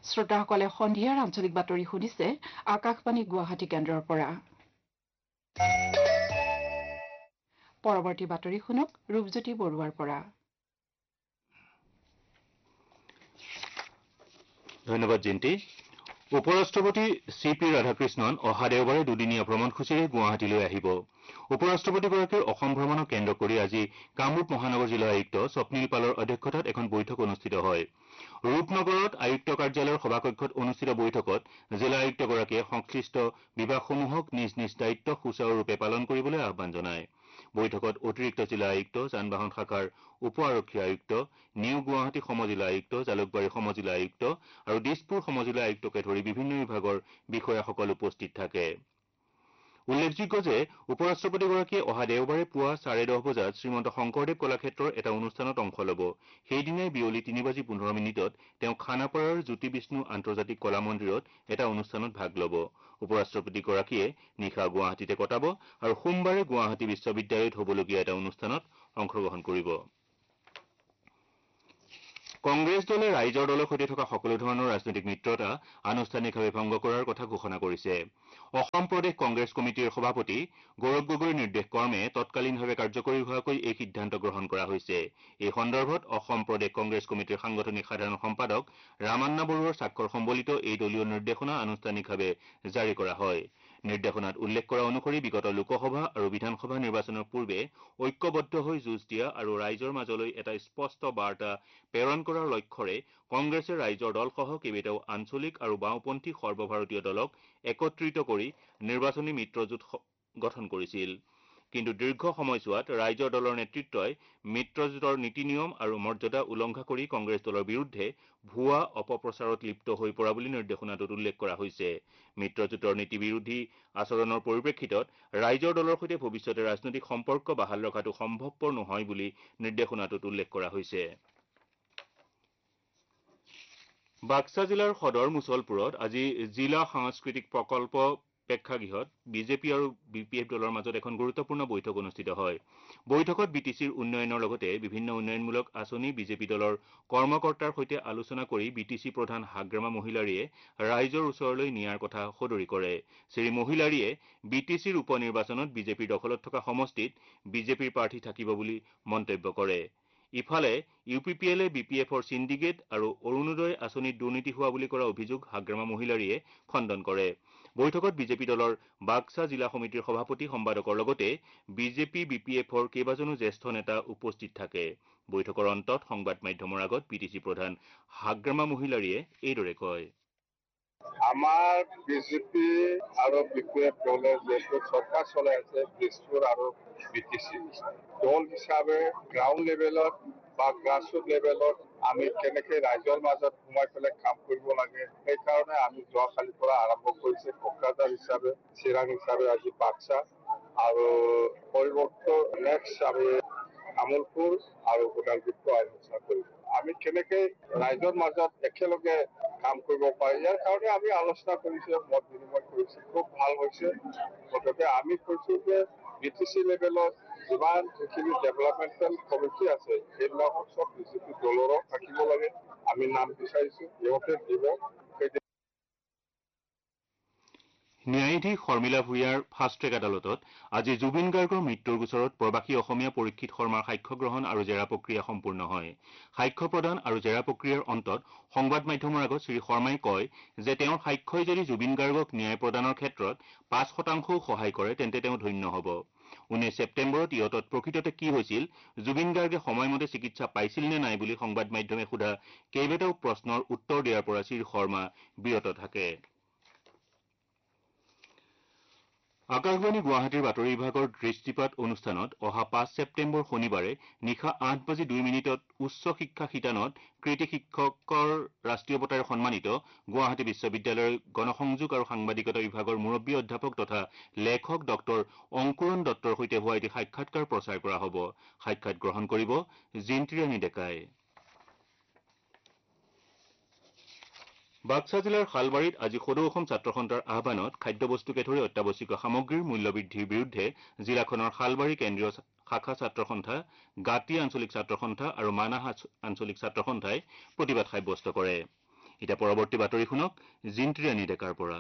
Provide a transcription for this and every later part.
শ্ৰোতাসকলে সন্ধিয়াৰ আঞ্চলিক বাতৰি শুনিছে আকাশবাণী গুৱাহাটী কেন্দ্ৰৰ পৰা। পৰৱৰ্তী বাতৰি শুনক ৰূপজ্যোতি বৰুৱাৰ পৰা। ধন্যবাদ জিন্তি। উপৰাষ্ট্ৰপতি চি পি ৰাধাকৃষ্ণন অহা দেওবাৰে দুদিনীয়া ভ্ৰমণসূচীৰে গুৱাহাটীলৈ আহিব। উপৰাষ্ট্ৰপতিগৰাকীৰ অসম ভ্ৰমণক কেন্দ্ৰ কৰি আজি কামৰূপ মহানগৰ জিলা আয়ুক্ত স্বপ্নীল পালৰ অধ্যক্ষতাত এখন বৈঠক অনুষ্ঠিত হয়। ৰূপনগৰত আয়ুক্ত কাৰ্যালয়ৰ সভাকক্ষত অনুষ্ঠিত বৈঠকত জিলা আয়ুক্তগৰাকীয়ে সংশ্লিষ্ট বিভাগসমূহক নিজ নিজ দায়িত্ব সুচাৰুৰূপে পালন কৰিবলৈ আহ্বান জনায়। বৈঠকত অতিৰিক্ত জিলা আয়ুক্ত, যান বাহন শাখাৰ উপ আৰক্ষী আয়ুক্ত, নিউ গুৱাহাটী সমজিলা আয়ুক্ত, জালুকবাৰী সমজিলা আয়ুক্ত আৰু দিছপুৰ সমজিলা আয়ুক্তকে ধৰি বিভিন্ন বিভাগৰ বিষয়াসকল উপস্থিত থাকে। উল্লেখযোগ্য যে উপৰাষ্ট্ৰপতিগৰাকীয়ে অহা দেওবাৰে পুৱা 10:30 বজাত শ্ৰীমন্ত শংকৰদেৱ কলাক্ষেত্ৰৰ এটা অনুষ্ঠানত অংশ ল'ব। সেইদিনাই বিয়লি 3:15 তেওঁ খানাপাৰাৰ জ্যোতি বিষ্ণু আন্তৰ্জাতিক কলা মন্দিৰত এটা অনুষ্ঠানত ভাগ ল'ব। উপৰাষ্ট্ৰপতিগৰাকীয়ে নিশা গুৱাহাটীতে কটাব আৰু সোমবাৰে গুৱাহাটী বিশ্ববিদ্যালয়ত হ'বলগীয়া এটা অনুষ্ঠানত অংশগ্ৰহণ কৰিব। কংগ্ৰেছ দলে ৰাইজৰ দলৰ সৈতে থকা সকলো ধৰণৰ ৰাজনৈতিক মিত্ৰতা আনুষ্ঠানিকভাৱে ভংগ কৰাৰ কথা ঘোষণা কৰিছে। অসম প্ৰদেশ কংগ্ৰেছ কমিটিৰ সভাপতি গৌৰৱ গগৈৰ নিৰ্দেশ কৰ্মে তৎকালীনভাৱে কাৰ্যকৰী হোৱাকৈ এই সিদ্ধান্ত গ্ৰহণ কৰা হৈছে। এই সন্দৰ্ভত অসম প্ৰদেশ কংগ্ৰেছ কমিটিৰ সাংগঠনিক সাধাৰণ সম্পাদক ৰামান্না বৰুৱাৰ স্বাক্ষৰ সম্বলিত এই দলীয় নিৰ্দেশনা আনুষ্ঠানিকভাৱে জাৰি কৰা হয়। নিৰ্দেশনাত উল্লেখ কৰা অনুসৰি বিগত লোকসভা আৰু বিধানসভা নিৰ্বাচনৰ পূৰ্বে ঐক্যবদ্ধ হৈ যুঁজ দিয়া আৰু ৰাইজৰ মাজলৈ এটা স্পষ্ট বাৰ্তা প্ৰেৰণ কৰাৰ লক্ষ্যৰে কংগ্ৰেছে ৰাইজৰ দলসহ কেইবাটাও আঞ্চলিক আৰু বাওঁপন্থী সৰ্বভাৰতীয় দলক একত্ৰিত কৰি নিৰ্বাচনী মিত্ৰজোঁট গঠন কৰিছিল। কিন্তু দীৰ্ঘ সময়ছোৱাত ৰাইজৰ দলৰ নেতৃত্বই মিত্ৰজোঁটৰ নীতি নিয়ম আৰু মৰ্যাদা উলংঘা কৰি কংগ্ৰেছ দলৰ বিৰুদ্ধে ভুৱা অপপ্ৰচাৰত লিপ্ত হৈ পৰা বুলি নিৰ্দেশনাটোত উল্লেখ কৰা হৈছে। মিত্ৰজোঁটৰ নীতি বিৰোধী আচৰণৰ পৰিপ্ৰেক্ষিতত ৰাইজৰ দলৰ সৈতে ভৱিষ্যতে ৰাজনৈতিক সম্পৰ্ক বাহাল ৰখাটো সম্ভৱপৰ নহয় বুলি নিৰ্দেশনাটোত উল্লেখ কৰা হৈছে। বাক্সা জিলাৰ সদৰ মুছলপুৰত আজি জিলা সাংস্কৃতিক প্ৰকল্প প্ৰেক্ষাগৃহত বিজেপি আৰু BPF দলৰ মাজত এখন গুৰুত্বপূৰ্ণ বৈঠক অনুষ্ঠিত হয়। বৈঠকত BTCৰ উন্নয়নৰ লগতে বিভিন্ন উন্নয়নমূলক আঁচনি বিজেপি দলৰ কৰ্মকৰ্তাৰ সৈতে আলোচনা কৰি BTC প্ৰধান হাগ্ৰামা মহিলাৰীয়ে ৰাইজৰ ওচৰলৈ নিয়াৰ কথা সদৰি কৰে। শ্ৰী মহিলাৰীয়ে BTCৰ উপ নিৰ্বাচনত বিজেপিৰ দখলত থকা সমষ্টিত বিজেপিৰ প্ৰাৰ্থী থাকিব বুলি মন্তব্য কৰে। ইফালে UPPLে BPFৰ সিন্ডিকেট আৰু অৰুণোদয় আঁচনিত দুৰ্নীতি হোৱা বুলি কৰা অভিযোগ হাগ্ৰামা মহিলাৰীয়ে খণ্ডন কৰে। বৈঠকত বিজেপি দলৰ বাক্সা জিলা সমিতিৰ সভাপতি সম্পাদকৰ লগতে বিজেপি BPFৰ কেইবাজনো জ্যেষ্ঠ নেতা উপস্থিত থাকে। বৈঠকৰ অন্তত সংবাদ মাধ্যমৰ আগত BTC প্ৰধান হাগ্ৰামা মহিলাৰীয়ে এইদৰে কয়। আমাৰ বিজেপি আৰু BPF দলে যিহেতু চৰকাৰ চলাই আছে দিছপুৰ আৰু BTC দল হিচাপে গ্ৰাউণ্ড লেভেলত বা গ্ৰাছৰুট লেভেলত আমি কেনেকে ৰাইজৰ মাজত সোমাই পেলাই কাম কৰিব লাগে, সেইকাৰণে আমি যোৱাকালিৰ পৰা আৰম্ভ কৰিছে। কোকৰাঝাৰ হিচাপে, চিৰাং হিচাপে আজি বাক্সা আৰু পৰিৱৰ্তন নেক্সট আমি তামোলপুৰ আৰু ওদালগুৰিতো আলোচনা কৰিম। আমি কেনেকে ৰাইজৰ মাজত একেলগে কাম কৰিব পাৰি, ইয়াৰ কাৰণে আমি আলোচনা কৰিছো, মত বিনিময় কৰিছো, খুব ভাল হৈছে। গতিকে আমি কৈছো যে BTC লেভেলত যিমান যিখিনি ডেভেলপমেণ্টেল কমিটি আছে সেইবিলাকত চব বিজেপি দলৰো থাকিব লাগে। আমি নাম বিচাৰিছো, সিহঁতে দিব। ন্যায়াধীশ শৰ্মিলা ভূঞাৰ ফাষ্ট ট্ৰেক আদালতত আজি জুবিন গাৰ্গৰ মৃত্যুৰ গোচৰত প্ৰৱাসী অসমীয়া পৰীক্ষিত শৰ্মাৰ সাক্ষ্য গ্ৰহণ আৰু জেৰা প্ৰক্ৰিয়া সম্পূৰ্ণ হয়। সাক্ষ্য প্ৰদান আৰু জেৰা প্ৰক্ৰিয়াৰ অন্তত সংবাদ মাধ্যমৰ আগত শ্ৰী শৰ্মাই কয় যে তেওঁৰ সাক্ষ্যই যদি জুবিন গাৰ্গক ন্যায় প্ৰদানৰ ক্ষেত্ৰত 5% সহায় কৰে তেন্তে তেওঁ ধন্য হ'ব। 19 ছেপ্টেম্বৰত ইয়টত প্ৰকৃততে কি হৈছিল, জুবিন গাৰ্গে সময়মতে চিকিৎসা পাইছিল নে নাই বুলি সংবাদ মাধ্যমে সোধা কেইবাটাও প্ৰশ্নৰ উত্তৰ দিয়াৰ পৰা শ্ৰী শৰ্মা বিৰত থাকে। আকাশবাণী গুৱাহাটীৰ বাতৰি বিভাগৰ দৃষ্টিপাত অনুষ্ঠানত অহা 5 ছেপ্টেম্বৰ শনিবাৰে নিশা 8:02 উচ্চ শিক্ষা শিতানত কৃতি শিক্ষকৰ ৰাষ্ট্ৰীয় বঁটাৰে সন্মানিত গুৱাহাটী বিশ্ববিদ্যালয়ৰ গণসংযোগ আৰু সাংবাদিকতা বিভাগৰ মুৰব্বী অধ্যাপক তথা লেখক ডক্টৰ অংকুৰণ দত্তৰ সৈতে হোৱা এটি সাক্ষাৎকাৰ প্ৰচাৰ কৰা হ'ব। সাক্ষাৎ গ্ৰহণ কৰিব জিন্ত্ৰিয়ানী ডেকাই। বাক্সা জিলাৰ শালবাৰীত আজি সদৌ অসম ছাত্ৰ সন্থাৰ আহ্বানত খাদ্যবস্তুকে ধৰি অত্যাৱশ্যকীয় সামগ্ৰীৰ মূল্যবৃদ্ধিৰ বিৰুদ্ধে জিলাখনৰ শালবাৰী কেন্দ্ৰীয় শাখা ছাত্ৰ সন্থা, গাটি আঞ্চলিক ছাত্ৰ সন্থা আৰু মানাহ আঞ্চলিক ছাত্ৰ সন্থাই প্ৰতিবাদ সাব্যস্ত কৰে। এতিয়া পৰৱৰ্তী বাতৰি শুনক জিন্ত্ৰিয়ানী ডেকাৰ পৰা।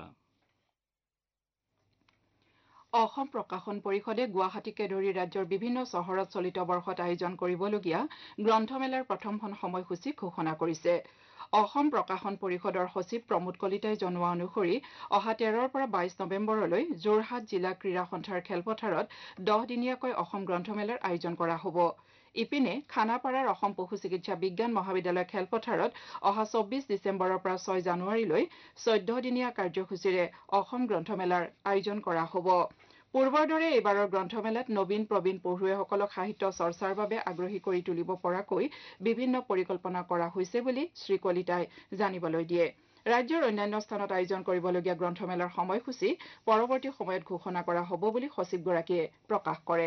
অসম প্ৰকাশন পৰিষদে গুৱাহাটীকে ধৰি ৰাজ্যৰ বিভিন্ন চহৰত চলিত বৰ্ষত আয়োজন কৰিবলগীয়া গ্ৰন্থমেলাৰ প্ৰথমখন সময়সূচী ঘোষণা কৰিছে। অসম প্ৰকাশন পৰিষদৰ সচিব প্ৰমোদ কলিতাই জনোৱা অনুসৰি অহা 13ৰ পৰা 22 নৱেম্বৰলৈ যোৰহাট জিলা ক্ৰীড়া সন্থাৰ খেলপথাৰত 10 দিনীয়াকৈ অসম গ্ৰন্থমেলাৰ আয়োজন কৰা হ'ব। ইপিনে খানাপাৰাৰ অসম পশু চিকিৎসা বিজ্ঞান মহাবিদ্যালয় খেলপথাৰত অহা 24 ডিচেম্বৰৰ পৰা 6 জানুৱাৰীলৈ 14 দিনীয়া কাৰ্যসূচীৰে অসম গ্ৰন্থমেলাৰ আয়োজন কৰা হ'ব। পূৰ্বৰ দৰে এইবাৰৰ গ্ৰন্থমেলাত নবীন প্ৰবীণ পঢ়ুৱৈসকলক সাহিত্য চৰ্চাৰ বাবে আগ্ৰহী কৰি তুলিব পৰাকৈ বিভিন্ন পৰিকল্পনা কৰা হৈছে বুলি শ্ৰীকলিতাই জানিবলৈ দিয়ে। ৰাজ্যৰ অন্যান্য স্থানত আয়োজন কৰিবলগীয়া গ্ৰন্থমেলাৰ সময়সূচী পৰৱৰ্তী সময়ত ঘোষণা কৰা হ'ব বুলি সচিবগৰাকীয়ে প্ৰকাশ কৰে।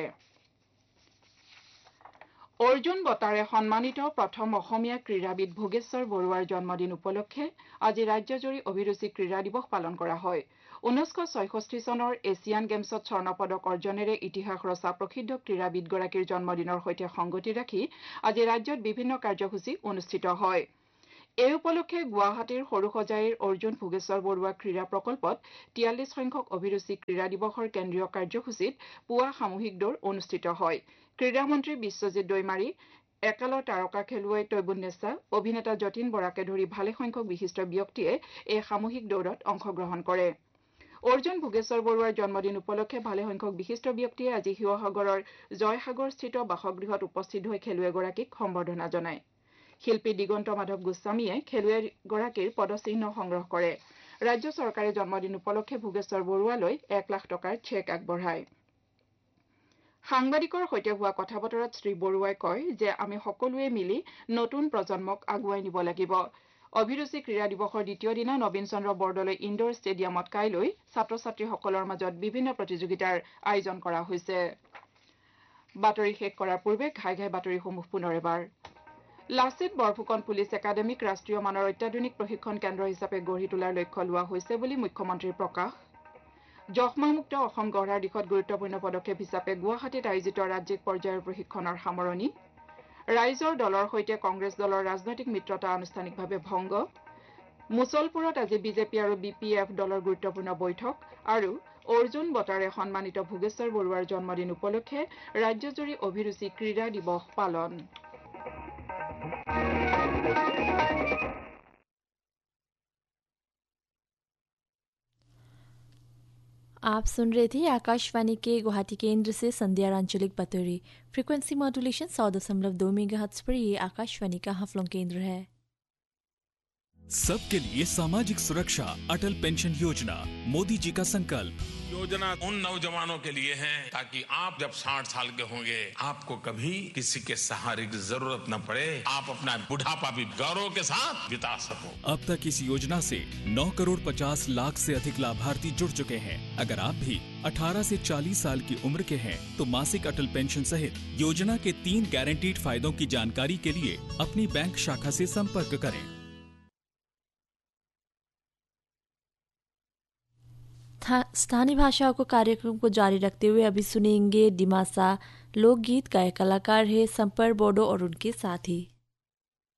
অৰ্জুন বঁটাৰে সন্মানিত প্ৰথম অসমীয়া ক্ৰীড়াবিদ ভোগেশ্বৰ বৰুৱাৰ জন্মদিন উপলক্ষে আজি ৰাজ্যজুৰি অভিৰুচি ক্ৰীড়া দিৱস পালন কৰা হয়। 1966 চনৰ এছিয়ান গেমছত স্বৰ্ণপদক অৰ্জনেৰে ইতিহাস ৰচা প্ৰসিদ্ধ ক্ৰীড়াবিদগৰাকীৰ জন্মদিনৰ সৈতে সংগতি ৰাখি আজি ৰাজ্যত বিভিন্ন কাৰ্যসূচী অনুষ্ঠিত হয়। এই উপলক্ষে গুৱাহাটীৰ সৰুসজাইৰ অৰ্জুন ভোগেশ্বৰ বৰুৱা ক্ৰীড়া প্ৰকল্পত 43 সংখ্যক অভিৰুচি ক্ৰীড়া দিৱসৰ কেন্দ্ৰীয় কাৰ্যসূচীত পুৱা সামূহিক দৌৰ অনুষ্ঠিত হয়। ক্ৰীড়ামন্ত্ৰী বিশ্বজিৎ দৈমাৰী, একালৰ তাৰকা খেলুৱৈ তৈবুন্নেছা, অভিনেতা যতীন বৰাকে ধৰি ভালেসংখ্যক বিশিষ্ট ব্যক্তিয়ে এই সামূহিক দৌৰত অংশগ্ৰহণ কৰে। অৰ্জুন ভোগেশ্বৰ বৰুৱাৰ জন্মদিন উপলক্ষে ভালেসংখ্যক বিশিষ্ট ব্যক্তিয়ে আজি শিৱসাগৰৰ জয়সাগৰস্থিত বাসগৃহত উপস্থিত হৈ খেলুৱৈগৰাকীক সম্বৰ্ধনা জনায়। শিল্পী দিগন্ত মাধৱ গোস্বামীয়ে খেলুৱৈগৰাকীৰ পদচিহ্ন সংগ্ৰহ কৰে। ৰাজ্য চৰকাৰে জন্মদিন উপলক্ষে ভোগেশ্বৰ বৰুৱালৈ 1 লাখ টকাৰ চেক আগবঢ়ায়। সাংবাদিকৰ সৈতে হোৱা কথা বতৰাত শ্ৰীবৰুৱাই কয় যে আমি সকলোৱে মিলি নতুন প্ৰজন্মক আগুৱাই নিব লাগিব। অভিৰুচি ক্ৰীড়া দিৱসৰ দ্বিতীয় দিনা নবীন চন্দ্ৰ বৰদলৈ ইণ্ডোৰ ষ্টেডিয়ামত কাইলৈ ছাত্ৰ ছাত্ৰীসকলৰ মাজত বিভিন্ন প্ৰতিযোগিতাৰ আয়োজন কৰা হৈছে। বাতৰি শেষ কৰাৰ পূৰ্বে ঘাই বাতৰিসমূহ পুনৰ এবাৰ। লাচিত বৰফুকন পুলিচ একাডেমীক ৰাষ্ট্ৰীয় মানৰ অত্যাধুনিক প্ৰশিক্ষণ কেন্দ্ৰ হিচাপে গঢ়ি তোলাৰ লক্ষ্য লোৱা হৈছে বুলি মুখ্যমন্ত্ৰীৰ প্ৰকাশ। যক্ষ্মামুক্ত অসম গঢ়াৰ দিশত গুৰুত্বপূৰ্ণ পদক্ষেপ হিচাপে গুৱাহাটীত আয়োজিত ৰাজ্যিক পৰ্যায়ৰ প্ৰশিক্ষণৰ সামৰণি। ৰাইজৰ দলৰ সৈতে কংগ্ৰেছ দলৰ ৰাজনৈতিক মিত্ৰতা আনুষ্ঠানিকভাৱে ভংগ। মুছলপুৰত আজি বিজেপি আৰু BPF দলৰ গুৰুত্বপূৰ্ণ বৈঠক আৰু অৰ্জুন বঁটাৰে সন্মানিত ভোগেশ্বৰ বৰুৱাৰ জন্মদিন উপলক্ষে ৰাজ্যজুৰি অভিৰুচি ক্ৰীড়া দিৱস পালন। आप सुन रहे थे आकाशवाणी के गुवाहाटी केंद्र से संध्या आंचलिक बतौरी। फ्रीक्वेंसी मॉड्यूलेशन 100.2 मेगाहर्ट्ज पर ये आकाशवाणी का हाफलों केंद्र है। सबके लिए सामाजिक सुरक्षा अटल पेंशन योजना, मोदी जी का संकल्प। योजना उन नौजवानों के लिए है ताकि आप जब 60 साल के होंगे आपको कभी किसी के सहारे की जरूरत न पड़े, आप अपना बुढ़ापा भी गौरव के साथ बिता सको। अब तक इस योजना से 9,50,00,000 से अधिक लाभार्थी जुड़ चुके हैं। अगर आप भी 18 से 40 साल की उम्र के हैं तो मासिक अटल पेंशन सहित योजना के 3 गारंटीड फायदों की जानकारी के लिए अपनी बैंक शाखा से संपर्क करें। स्थानीय भाषाओं को कार्यक्रम को जारी रखते हुए अभी सुनेंगे दिमासा लोकगीत। गायक कलाकार है संपर बोडो और उनके साथी।